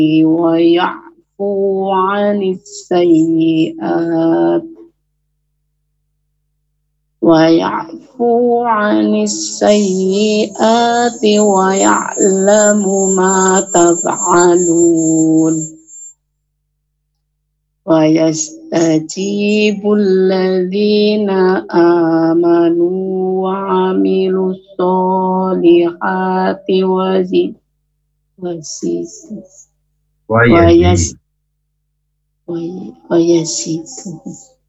ويعفو عن السيئات ويعلم ما تفعلون ويستجيب الذين آمنوا وعملوا الصالحات ويزيدهم